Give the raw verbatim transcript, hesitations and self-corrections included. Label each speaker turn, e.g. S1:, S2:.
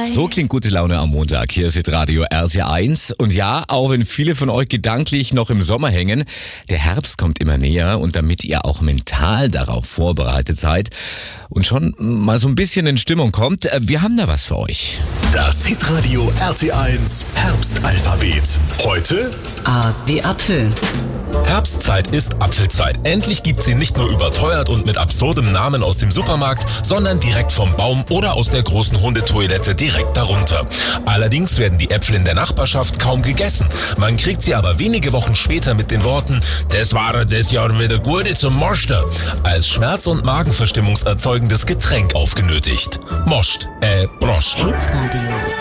S1: So klingt gute Laune am Montag. Hier ist Radio R T eins. Und ja, auch wenn viele von euch gedanklich noch im Sommer hängen, der Herbst kommt immer näher. Und damit ihr auch mental darauf vorbereitet seid und schon mal so ein bisschen in Stimmung kommt, wir haben da was für euch.
S2: Das Hitradio R T eins Herbstalphabet. Heute
S3: A wie Apfel.
S4: Herbstzeit ist Apfelzeit. Endlich gibt's sie nicht nur überteuert und mit absurdem Namen aus dem Supermarkt, sondern direkt vom Baum oder aus der großen Hundetoilette direkt darunter. Allerdings werden die Äpfel in der Nachbarschaft kaum gegessen. Man kriegt sie aber wenige Wochen später mit den Worten "Das war das Jahr wieder gute zum Moster" als schmerz- und magenverstimmungserzeugendes Getränk aufgenötigt. Moscht, äh, Broscht.
S3: Hitradio